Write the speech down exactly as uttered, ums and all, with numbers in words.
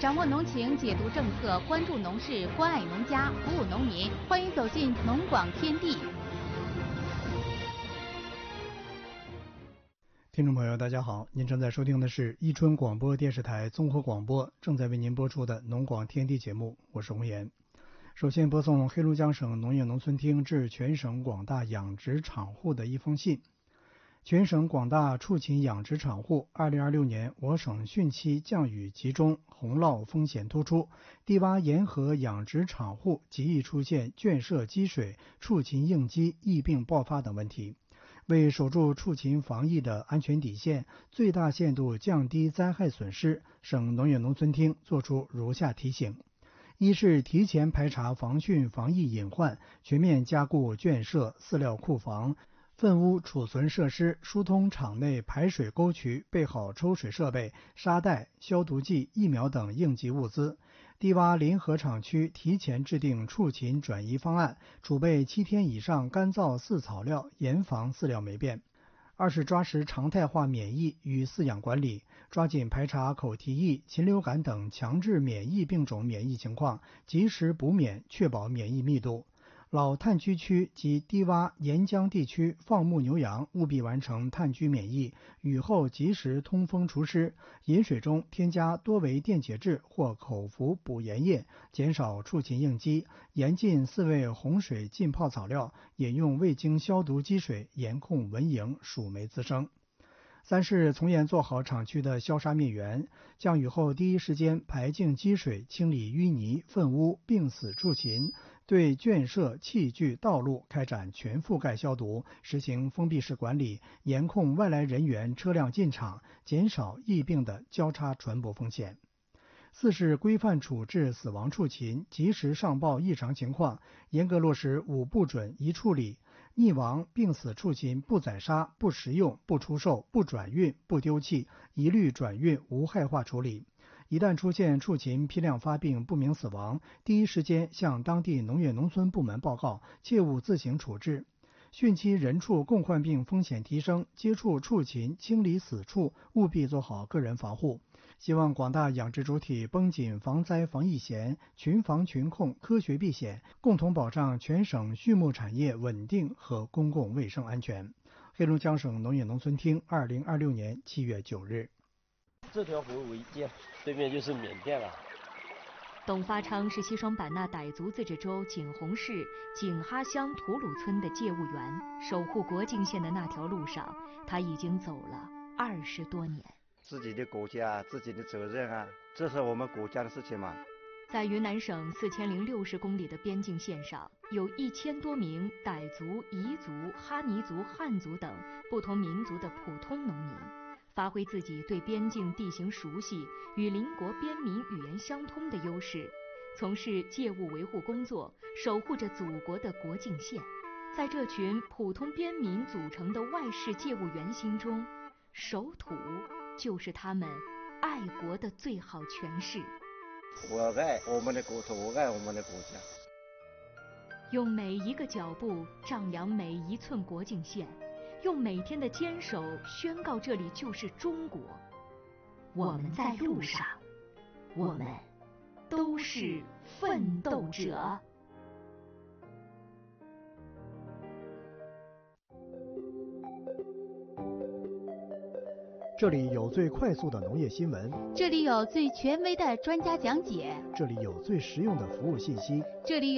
掌握农情，解读政策，关注农事，关爱农家，服务农民。欢迎走进农广天地。 听众朋友，大家好，您正在收听的是伊春广播电视台综合广播正在为您播出的农广天地节目，我是洪岩。首先播送黑龙江省农业农村厅致全省广大养殖场户的一封信。全省广大畜禽养殖场户，二零二六年我省汛期降雨集中，洪涝风险突出，低洼沿河养殖场户极易出现圈舍积水、畜禽应激、疫病爆发等问题。为守住畜禽防疫的安全底线，最大限度降低灾害损失，省农业农村厅作出如下提醒：一是提前排查防汛防疫隐患，全面加固圈舍、饲料库房、粪污储存设施，疏通场内排水沟渠，备好抽水设备、沙袋、消毒剂、疫苗等应急物资。低洼临河场区提前制定畜禽转移方案，储备七天以上干燥饲草料，严防饲料霉变。二是抓实常态化免疫与饲养管理，抓紧排查口蹄疫、禽流感等强制免疫病种免疫情况，及时补免，确保免疫密度。老炭疽区及低洼沿江地区放牧牛羊务必完成炭疽免疫，雨后及时通风除湿，饮水中添加多维电解质或口服补盐液，减少畜禽应激，严禁饲喂洪水浸泡草料，饮用未经消毒积水，严控蚊蝇、鼠霉滋生。三是从严做好厂区的消杀灭源，降雨后第一时间排净积水，清理淤泥、粪污、病死畜禽，对圈舍、器具、道路开展全覆盖消毒，实行封闭式管理，严控外来人员、车辆进场，减少疫病的交叉传播风险。四是规范处置死亡畜禽，及时上报异常情况，严格落实五不准一处理。溺亡、病死畜禽不宰杀、不食用、不出售、不转运、不丢弃，一律转运无害化处理。一旦出现畜禽批量发病不明死亡，第一时间向当地农业农村部门报告，切勿自行处置。汛期人畜共患病风险提升，接触畜禽、清理死畜务必做好个人防护。希望广大养殖主体绷紧防灾防疫弦，群防群控，科学避险，共同保障全省畜牧产业稳定和公共卫生安全。黑龙江省农业农村厅二零二六年七月九日。 这条河为界，对面就是缅甸了。 董发昌是西双版纳傣族自治州景洪市景哈乡图鲁村的界务员，守护国境线的那条路上，他已经走了二十多年。 自己的国家，自己的责任啊，这是我们国家的事情嘛。 在云南省四千零六十公里的边境线上，有一千多名傣族、彝族、哈尼族、汉族等不同民族的普通农民，发挥自己对边境地形熟悉、与邻国边民语言相通的优势，从事界务维护工作，守护着祖国的国境线。在这群普通边民组成的外事界务员心中，守土就是他们爱国的最好诠释。 我爱我们的国土，我爱我们的国家。 用每一个脚步丈量每一寸国境线，用每天的坚守宣告这里就是中国。我们在路上，我们都是奋斗者。 这里有最快速的农业新闻， 这里有最权威的专家讲解， 这里有最实用的服务信息， 这里